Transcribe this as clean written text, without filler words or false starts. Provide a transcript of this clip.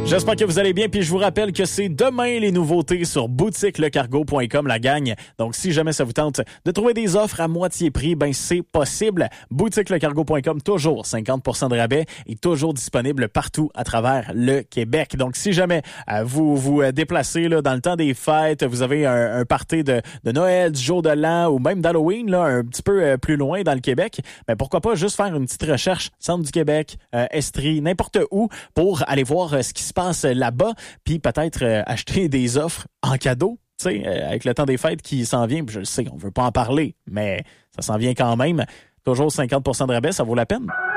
J'espère que vous allez bien, puis je vous rappelle que c'est demain les nouveautés sur boutiquelecargo.com, la gang. Donc, si jamais ça vous tente de trouver des offres à moitié prix, ben c'est possible. Boutiquelecargo.com, toujours 50% de rabais et toujours disponible partout à travers le Québec. Donc, si jamais vous vous déplacez là, dans le temps des fêtes, vous avez un party de Noël, du jour de l'an ou même d'Halloween, là, un petit peu plus loin dans le Québec, ben pourquoi pas juste faire une petite recherche, Centre du Québec, Estrie, n'importe où, pour aller voir ce qui se passe là-bas, puis peut-être acheter des offres en cadeau, tu sais, avec le temps des fêtes qui s'en vient. Je le sais, on veut pas en parler, mais ça s'en vient quand même. Toujours 50% de rabais, ça vaut la peine.